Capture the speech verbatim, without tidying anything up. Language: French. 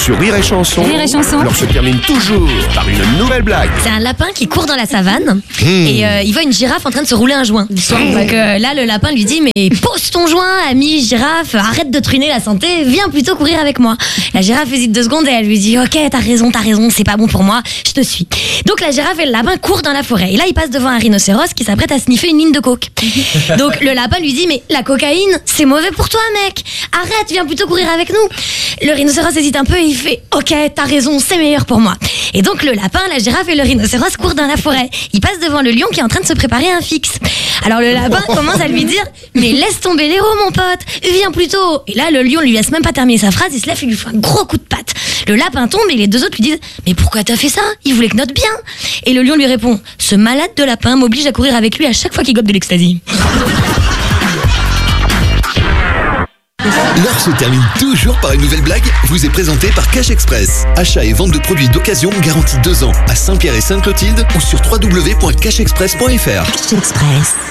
sur Rire et Chanson. Rire et Chanson. Alors se termine toujours par une nouvelle blague. C'est un lapin qui court dans la savane mmh. et euh, il voit une girafe en train de se rouler un joint. Mmh. Donc euh, là, le lapin lui dit « Mais pose ton joint, ami girafe, arrête de truiner la santé, viens plutôt courir avec moi. » La girafe hésite deux secondes et elle lui dit « Ok, t'as raison, t'as raison, c'est pas bon pour moi, je te suis. » Donc la girafe et le lapin courent dans la forêt. Et là, ils passent devant un rhinocéros qui s'apprête à sniffer une ligne de coke. Donc le lapin lui dit « Mais la cocaïne, c'est mauvais pour toi, mec. Arrête, viens plutôt courir avec nous. » Le rhinocéros hésite un peu et il fait « Ok, t'as raison, c'est meilleur pour moi. » Et donc le lapin, la girafe et le rhinocéros courent dans la forêt. Ils passent devant le lion qui est en train de se préparer un fixe. Alors le lapin commence à lui dire « Mais laisse tomber l'héros, mon pote, viens plutôt. » Et là, le lion lui laisse même pas terminer sa phrase, il se lève et lui fait un gros coup de patte. Le lapin tombe et les deux autres lui disent « Mais pourquoi t'as fait ça? Il voulait que notre bien. » Et le lion lui répond « Ce malade de lapin m'oblige à courir avec lui à chaque fois qu'il gobe de l'ecstasy. » L'heure se termine toujours par une nouvelle blague, vous est présentée par Cash Express. Achat et vente de produits d'occasion garantie deux ans à Saint-Pierre et Sainte-Clotilde ou sur w w w point cash express point f r. Cash Express.